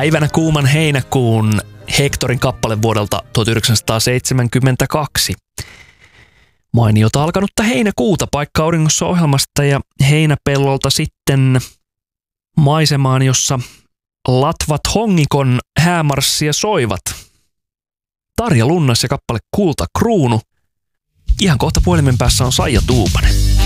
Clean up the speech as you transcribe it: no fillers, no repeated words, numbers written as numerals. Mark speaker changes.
Speaker 1: Päivänä kuuman heinäkuun Hectorin kappale vuodelta 1972. Mainiota alkanutta heinäkuuta paikka auringossa ohjelmasta ja heinäpellolta sitten maisemaan, jossa latvat hongikon häämarssia soivat. Tarja Lunnas ja kappale Kultakruunu. Ihan kohta puhelimen päässä on Saija Tuupanen.